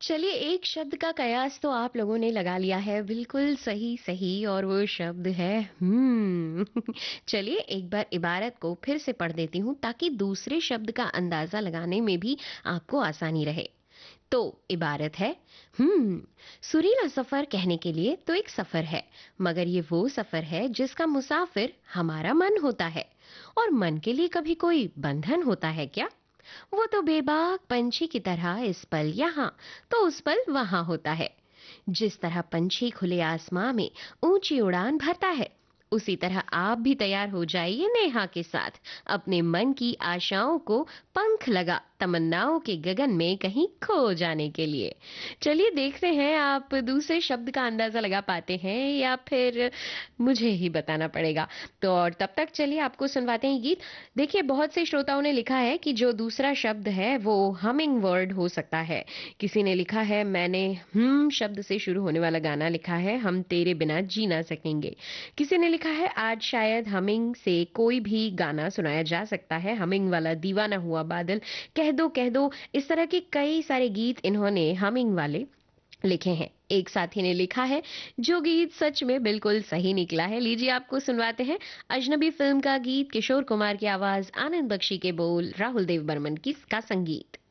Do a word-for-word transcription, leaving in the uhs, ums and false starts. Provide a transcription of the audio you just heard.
चलिए, एक शब्द का कयास तो आप लोगों ने लगा लिया है, बिल्कुल सही सही, और वो शब्द है हम्म। चलिए, एक बार इबारत को फिर से पढ़ देती हूँ ताकि दूसरे शब्द का अंदाजा लगाने में भी आपको आसानी रहे। तो इबारत है हम्म। सुरीला सफर कहने के लिए तो एक सफर है, मगर ये वो सफर है जिसका मुसाफिर हमारा मन होता है। और मन के लिए कभी कोई बंधन होता है क्या? वो तो बेबाक पंछी की तरह इस पल यहाँ तो उस पल वहां होता है। जिस तरह पंछी खुले आसमां में ऊंची उड़ान भरता है, उसी तरह आप भी तैयार हो जाइए नेहा के साथ, अपने मन की आशाओं को पंख लगा तमन्नाओं के गगन में कहीं खो जाने के लिए। चलिए, देखते हैं आप दूसरे शब्द का अंदाजा लगा पाते हैं या फिर मुझे ही बताना पड़ेगा। तो और तब तक चलिए आपको सुनवाते हैं गीत। देखिए, बहुत से श्रोताओं ने लिखा है कि जो दूसरा शब्द है वो हमिंग वर्ड हो सकता है। किसी ने लिखा है, मैंने हम्म शब्द से शुरू होने वाला गाना लिखा है, हम तेरे बिना जी ना सकेंगे। किसी ने लिखा है, आज शायद हमिंग से कोई भी गाना सुनाया जा सकता है, हमिंग वाला दीवाना हुआ बादल, कह दो कह दो। इस तरह के कई सारे गीत इन्होंने हमिंग वाले लिखे हैं। एक साथी ने लिखा है, जो गीत सच में बिल्कुल सही निकला है। लीजिए आपको सुनवाते हैं अजनबी फिल्म का गीत, किशोर कुमार की आवाज, आनंद बख्शी के बोल, राहुल देव बर्मन की का संगीत।